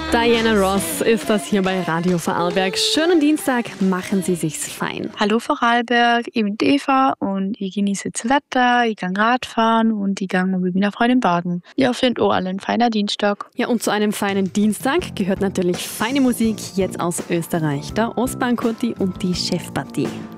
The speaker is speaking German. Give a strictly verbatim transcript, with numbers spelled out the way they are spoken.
Diana Ross ist das hier bei Radio Vorarlberg. Schönen Dienstag, machen Sie sich's fein. Hallo Vorarlberg, ich bin Eva und ich genieße das Wetter, ich kann Radfahren und ich gehe mit meiner Freundin baden. Ihr findet auch alle ein feiner Dienstag. Ja, und zu einem feinen Dienstag gehört natürlich feine Musik, jetzt aus Österreich. Der Ostbahn Kurti und die Chefpartie.